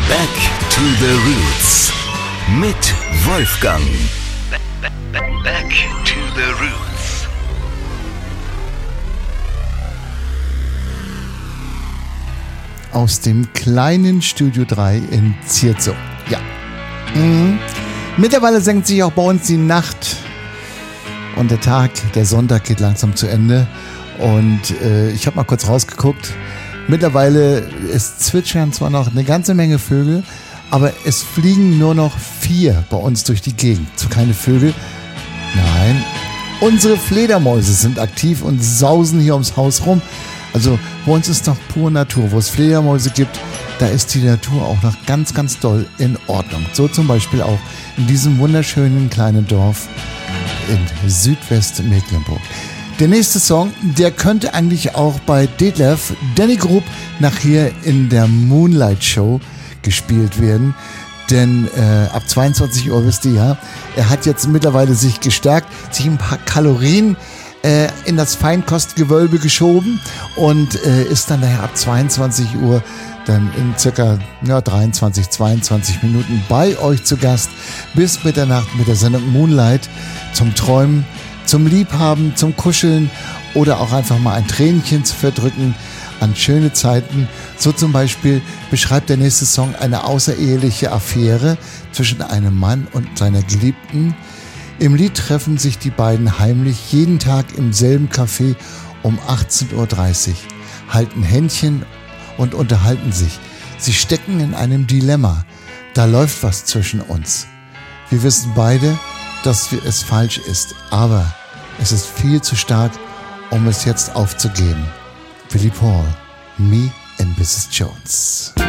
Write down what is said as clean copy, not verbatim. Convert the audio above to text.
Back to the Roots mit Wolfgang. Back to the Roots. Aus dem kleinen Studio 3 in Zierzo. Ja. Mittlerweile senkt sich auch bei uns die Nacht und der Tag, der Sonntag geht langsam zu Ende. Und ich habe mal kurz rausgeguckt. Mittlerweile, es zwitschern zwar noch eine ganze Menge Vögel, aber es fliegen nur noch 4 bei uns durch die Gegend. So keine Vögel. Nein, unsere Fledermäuse sind aktiv und sausen hier ums Haus rum. Also bei uns ist noch pure Natur. Wo es Fledermäuse gibt, da ist die Natur auch noch ganz, ganz doll in Ordnung. So zum Beispiel auch in diesem wunderschönen kleinen Dorf in Südwestmecklenburg. Der nächste Song, der könnte eigentlich auch bei Detlef Danny Group nachher in der Moonlight Show gespielt werden. Denn ab 22 Uhr, wisst ihr ja, er hat jetzt mittlerweile sich gestärkt, sich ein paar Kalorien in das Feinkostgewölbe geschoben und ist dann daher ab 22 Uhr dann in circa 23, 22 Minuten bei euch zu Gast bis Mitternacht mit der Sendung Moonlight zum Träumen, zum Liebhaben, zum Kuscheln oder auch einfach mal ein Tränchen zu verdrücken an schöne Zeiten. So zum Beispiel beschreibt der nächste Song eine außereheliche Affäre zwischen einem Mann und seiner Geliebten. Im Lied treffen sich die beiden heimlich jeden Tag im selben Café um 18.30 Uhr, halten Händchen und unterhalten sich. Sie stecken in einem Dilemma. Da läuft was zwischen uns. Wir wissen beide, dass es falsch ist, aber es ist viel zu stark, um es jetzt aufzugeben. Willie Paul, Me and Mrs. Jones.